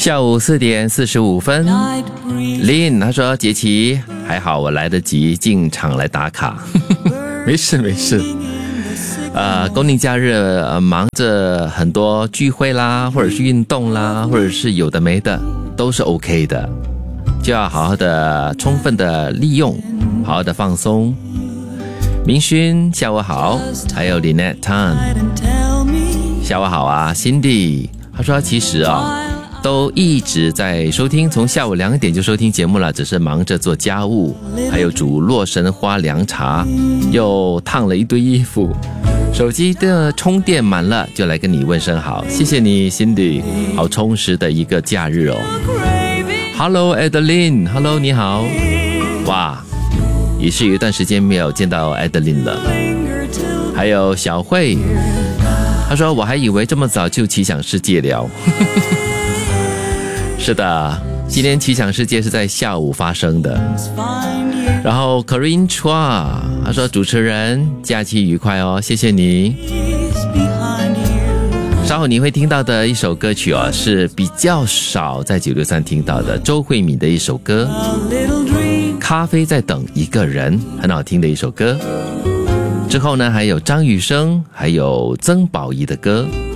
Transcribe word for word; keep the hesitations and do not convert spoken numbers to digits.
下午四点四十五分 Lin 他说杰奇还好我来得及进场来打卡没事没事呃，公定假日、呃、忙着很多聚会啦，或者是运动啦，或者是有的没的，都是 OK 的，就要好好的充分的利用，好好的放松。明勋下午好，还有 Lynette Tan 下午好啊。 Cindy 他说其实啊、哦都一直在收听，从下午两点就收听节目了，只是忙着做家务，还有煮洛神花凉茶，又烫了一堆衣服，手机的充电满了，就来跟你问声好，谢谢你 Cindy， 好充实的一个假日哦。 Hello Adeline， Hello 你好，哇，也是有一段时间没有见到 Adeline 了。还有小慧，她说我还以为这么早就奇想世界了是的，今天奇想世界是在下午发生的。然后 Corinne Chua 他说主持人假期愉快哦，谢谢你。稍后你会听到的一首歌曲哦，是比较少在九六三听到的，周慧敏的一首歌咖啡在等一个人，很好听的一首歌。之后呢还有张雨生还有曾宝仪的歌